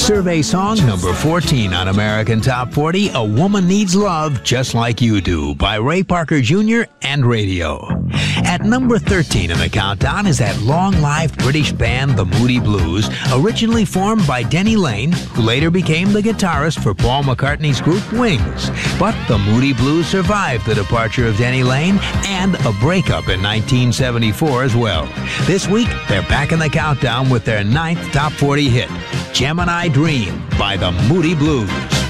Survey song number 14 on American Top 40, A Woman Needs Love Just Like You Do by Ray Parker Jr. and Radio. At number 13 in the countdown is that long-lived British band The Moody Blues, originally formed by Denny Laine, who later became the guitarist for Paul McCartney's group Wings. But the Moody Blues survived the departure of Denny Laine and a breakup in 1974 as well. This week, they're back in the countdown with their 9th Top 40 hit, Gemini Dream by The Moody Blues.